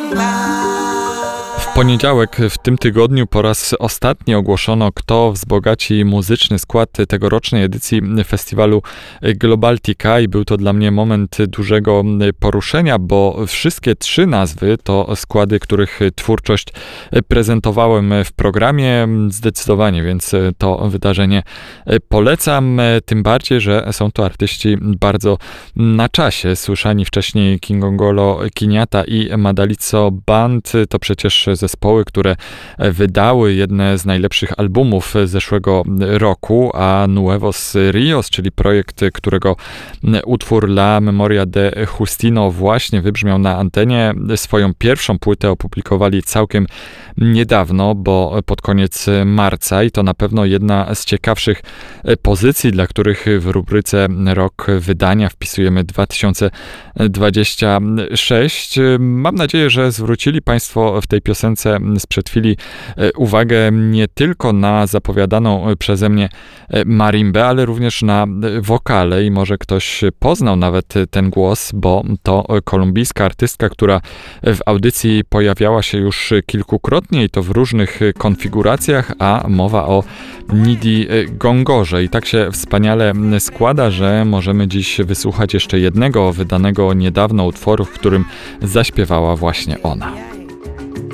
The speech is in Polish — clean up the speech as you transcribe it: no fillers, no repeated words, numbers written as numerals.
W poniedziałek w tym tygodniu po raz ostatni ogłoszono, kto wzbogaci muzyczny skład tegorocznej edycji festiwalu Globaltica i był to dla mnie moment dużego poruszenia, bo wszystkie trzy nazwy to składy, których twórczość prezentowałem w programie. Zdecydowanie, więc to wydarzenie polecam, tym bardziej, że są to artyści bardzo na czasie. Słyszani wcześniej Kingongolo Kiniata i Madalitso Band to przecież zespoły, które wydały jedne z najlepszych albumów zeszłego roku, a Nuevos Rios, czyli projekt, którego utwór La Memoria de Justino właśnie wybrzmiał na antenie, swoją pierwszą płytę opublikowali całkiem niedawno, bo pod koniec marca i to na pewno jedna z ciekawszych pozycji, dla których w rubryce Rok Wydania wpisujemy 2026. Mam nadzieję, że zwrócili Państwo w tej piosence sprzed chwili uwagę nie tylko na zapowiadaną przeze mnie marimbę, ale również na wokale i może ktoś poznał nawet ten głos, bo to kolumbijska artystka, która w audycji pojawiała się już kilkukrotnie i to w różnych konfiguracjach, a mowa o Nidi Gongorze. I tak się wspaniale składa, że możemy dziś wysłuchać jeszcze jednego wydanego niedawno utworu, w którym zaśpiewała właśnie ona.